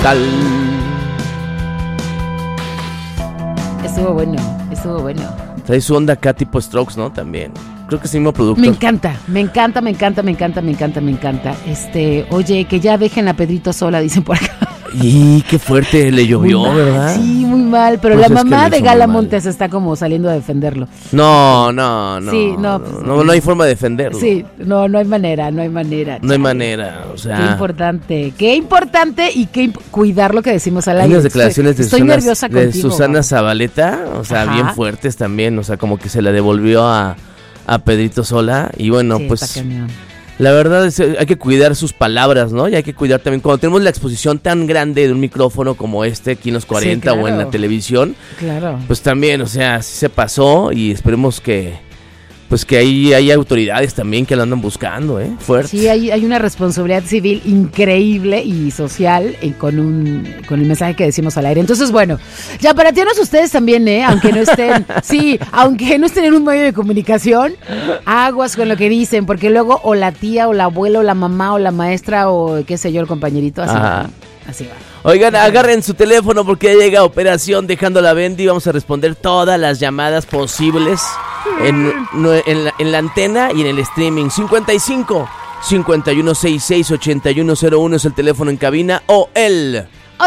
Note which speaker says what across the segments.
Speaker 1: Sentimental.
Speaker 2: Estuvo bueno.
Speaker 1: Trae su onda acá tipo Strokes, ¿no? También. Creo que es el mismo productor.
Speaker 2: Me encanta. Oye, que ya dejen a Pedrito sola, dicen por acá.
Speaker 1: Y qué fuerte le llovió,
Speaker 2: Muy mal,
Speaker 1: ¿verdad?
Speaker 2: Sí, muy mal, pero
Speaker 1: Pues
Speaker 2: la
Speaker 1: es que
Speaker 2: mamá
Speaker 1: le
Speaker 2: de
Speaker 1: hizo
Speaker 2: Gala
Speaker 1: muy mal.
Speaker 2: Montes está como saliendo a defenderlo.
Speaker 1: No.
Speaker 2: Sí, no, pues,
Speaker 1: no hay forma de defenderlo.
Speaker 2: Sí, no hay manera.
Speaker 1: No hay manera, o sea.
Speaker 2: Qué importante y cuidar lo que decimos al
Speaker 1: Hay
Speaker 2: aire.
Speaker 1: unas declaraciones
Speaker 2: Estoy nerviosa
Speaker 1: de
Speaker 2: contigo.
Speaker 1: Susana Zabaleta, o sea,
Speaker 2: Ajá.
Speaker 1: bien fuertes también, o sea, como que se la devolvió a Pedrito Sola y bueno,
Speaker 2: Sí,
Speaker 1: pues
Speaker 2: está cañón.
Speaker 1: la verdad es hay que cuidar sus palabras, ¿no? Y hay que cuidar también cuando tenemos la exposición tan grande de un micrófono como este aquí en los 40
Speaker 2: Sí,
Speaker 1: o en la
Speaker 2: claro.
Speaker 1: televisión,
Speaker 2: Claro.
Speaker 1: pues también, o sea, sí se pasó y esperemos que ahí hay autoridades también que lo andan buscando, fuerte.
Speaker 2: Sí, hay una responsabilidad civil increíble y social con el mensaje que decimos al aire. Entonces, bueno, ya para tiros ustedes también, aunque no estén, aunque no estén en un medio de comunicación, aguas con lo que dicen, porque luego o la tía o la abuela o la mamá o la maestra o qué sé yo, el compañerito, así va.
Speaker 1: Oigan, agarren su teléfono porque ya llega Operación Dejando la Bendy. Vamos a responder todas las llamadas posibles en la antena y en el streaming. 55-5166-8101 es el teléfono en cabina o el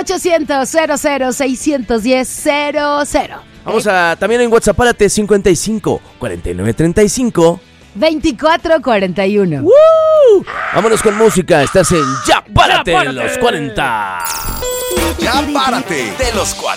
Speaker 2: 800-00-610-00.
Speaker 1: También en WhatsApp, párate 55-4935
Speaker 2: 2441.
Speaker 1: Vámonos con música. Estás en Ya Párate de los 40.
Speaker 3: Ya Párate de los 40.